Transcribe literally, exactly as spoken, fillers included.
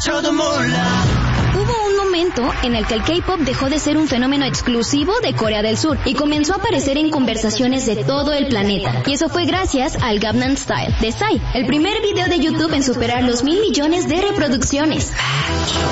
Hubo un momento en el que el K-pop dejó de ser un fenómeno exclusivo de Corea del Sur y comenzó a aparecer en conversaciones de todo el planeta. Y eso fue gracias al Gangnam Style de Psy, el primer video de YouTube en superar los mil millones de reproducciones.